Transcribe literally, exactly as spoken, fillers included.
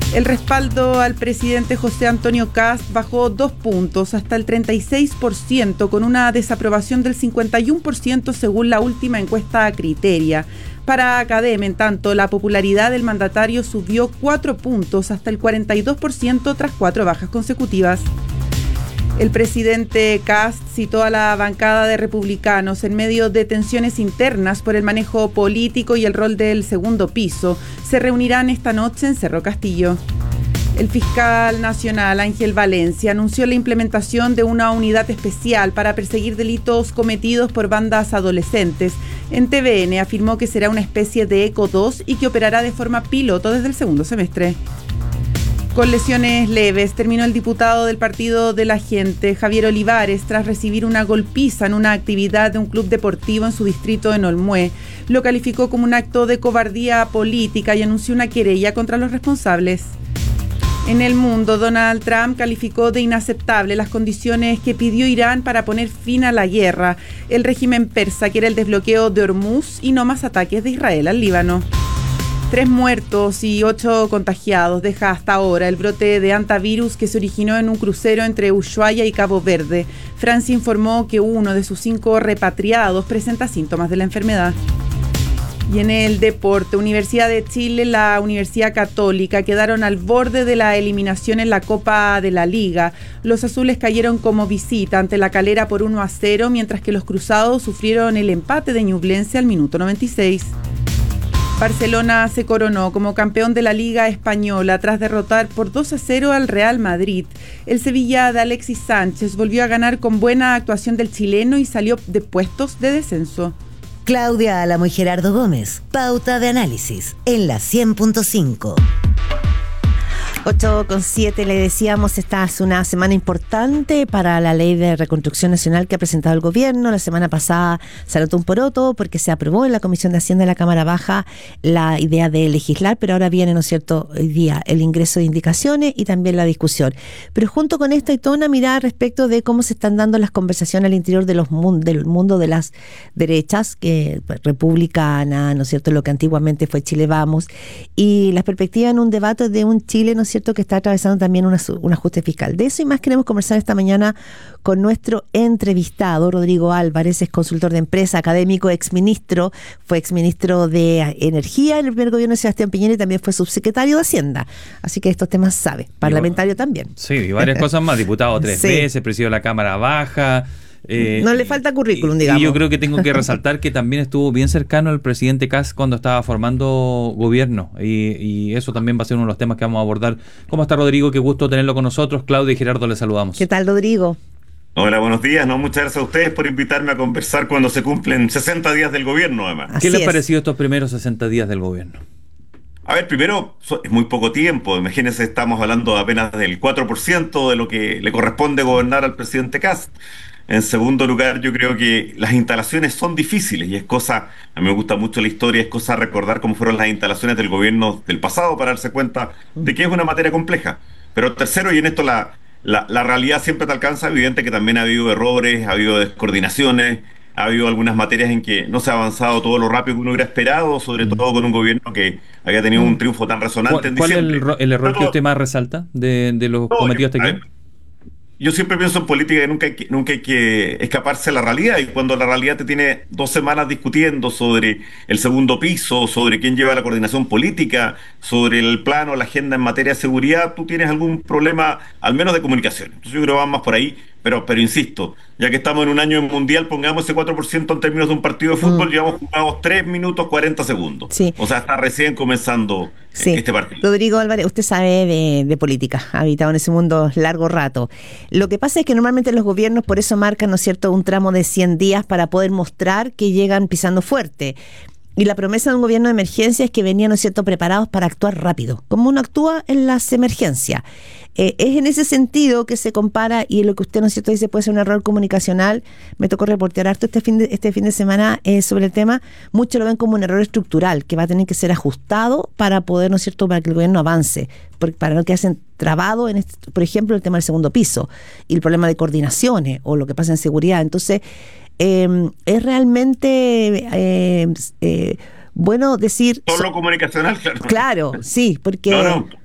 El respaldo al presidente José Antonio Kast bajó dos puntos hasta el treinta y seis por ciento, con una desaprobación del cincuenta y uno por ciento según la última encuesta Criteria. Para Academ, en tanto, la popularidad del mandatario subió cuatro puntos hasta el cuarenta y dos por ciento tras cuatro bajas consecutivas. El presidente Kast citó a la bancada de republicanos en medio de tensiones internas por el manejo político y el rol del segundo piso. Se reunirán esta noche en Cerro Castillo. El fiscal nacional Ángel Valencia anunció la implementación de una unidad especial para perseguir delitos cometidos por bandas adolescentes. En T V N afirmó que será una especie de ECO dos y que operará de forma piloto desde el segundo semestre. Con lesiones leves terminó el diputado del Partido de la Gente, Javier Olivares, tras recibir una golpiza en una actividad de un club deportivo en su distrito en Olmué. Lo calificó como un acto de cobardía política y anunció una querella contra los responsables. En el mundo, Donald Trump calificó de inaceptable las condiciones que pidió Irán para poner fin a la guerra. El régimen persa quiere el desbloqueo de Hormuz y no más ataques de Israel al Líbano. Tres muertos y ocho contagiados deja hasta ahora el brote de hantavirus que se originó en un crucero entre Ushuaia y Cabo Verde. Francia informó que uno de sus cinco repatriados presenta síntomas de la enfermedad. Y en el deporte, Universidad de Chile, la Universidad Católica quedaron al borde de la eliminación en la Copa de la Liga. Los azules cayeron como visita ante la Calera por uno a cero, mientras que los cruzados sufrieron el empate de Ñublense al minuto noventa y seis. Barcelona se coronó como campeón de la Liga Española tras derrotar por dos a cero al Real Madrid. El Sevilla de Alexis Sánchez volvió a ganar con buena actuación del chileno y salió de puestos de descenso. Claudia Álamo y Gerardo Gómez, Pauta de Análisis, en la cien punto cinco. ocho con siete, le decíamos, esta es una semana importante para la ley de reconstrucción nacional que ha presentado el gobierno. La semana pasada se anotó un poroto porque se aprobó en la Comisión de Hacienda de la Cámara Baja la idea de legislar, pero ahora viene, ¿no es cierto?, hoy día el ingreso de indicaciones y también la discusión. Pero junto con esto hay toda una mirada respecto de cómo se están dando las conversaciones al interior de los mun- del mundo de las derechas, que republicana, ¿no es cierto?, lo que antiguamente fue Chile Vamos, y las perspectivas en un debate de un Chile, ¿no es cierto?, que está atravesando también una, un ajuste fiscal. De eso y más queremos conversar esta mañana con nuestro entrevistado, Rodrigo Álvarez, es consultor de empresa, académico, exministro, fue exministro de Energía en el primer gobierno de Sebastián Piñera y también fue subsecretario de Hacienda. Así que estos temas sabe, parlamentario también. Sí, y varias cosas más, diputado tres sí. veces, presidió la Cámara Baja. Eh, no le falta currículum, y, digamos. Y yo creo que tengo que resaltar que también estuvo bien cercano al presidente Kast cuando estaba formando gobierno. Y, y eso también va a ser uno de los temas que vamos a abordar. ¿Cómo está, Rodrigo? Qué gusto tenerlo con nosotros. Claudia y Gerardo, le saludamos. ¿Qué tal, Rodrigo? Hola, buenos días. No, muchas gracias a ustedes por invitarme a conversar cuando se cumplen sesenta días del gobierno, además. Así ¿Qué les ha parecido estos primeros sesenta días del gobierno? A ver, primero, es muy poco tiempo. Imagínense, estamos hablando apenas del cuatro por ciento de lo que le corresponde gobernar al presidente Kast. En segundo lugar, yo creo que las instalaciones son difíciles y es cosa, a mí me gusta mucho la historia, es cosa recordar cómo fueron las instalaciones del gobierno del pasado para darse cuenta de que es una materia compleja. Pero tercero, y en esto la, la, la realidad siempre te alcanza, evidente que también ha habido errores, ha habido descoordinaciones, ha habido algunas materias en que no se ha avanzado todo lo rápido que uno hubiera esperado, sobre todo con un gobierno que había tenido un triunfo tan resonante ¿Cuál, en cuál diciembre. es el, el error Pero, que usted más resalta de, de los no, cometidos hasta aquí? Yo siempre pienso en política que nunca hay que, nunca hay que escaparse de la realidad, y cuando la realidad te tiene dos semanas discutiendo sobre el segundo piso, sobre quién lleva la coordinación política, sobre el plano, la agenda en materia de seguridad, tú tienes algún problema, al menos de comunicación. Entonces yo creo que van más por ahí, pero, pero insisto, ya que estamos en un año mundial, pongamos ese cuatro por ciento en términos de un partido de fútbol, mm. llevamos jugados tres minutos cuarenta segundos. Sí. O sea, está recién comenzando sí. este partido. Rodrigo Álvarez, usted sabe de, de política, ha habitado en ese mundo largo rato. Lo que pasa es que normalmente los gobiernos por eso marcan, ¿no es cierto?, un tramo de cien días para poder mostrar que llegan pisando fuerte. Y la promesa de un gobierno de emergencia es que venían, ¿no es cierto?, preparados para actuar rápido, como uno actúa en las emergencias. Eh, es en ese sentido que se compara, y lo que usted, ¿no es cierto?, dice puede ser un error comunicacional. Me tocó reportear harto este fin de, este fin de semana eh, sobre el tema. Muchos lo ven como un error estructural que va a tener que ser ajustado para poder, ¿no es cierto?, para que el gobierno avance, por, para no quedarse trabado en este, por ejemplo, el tema del segundo piso y el problema de coordinaciones o lo que pasa en seguridad. Entonces, Eh, es realmente eh, eh, bueno decir... Solo comunicacional, claro. Claro, sí, porque... No, no.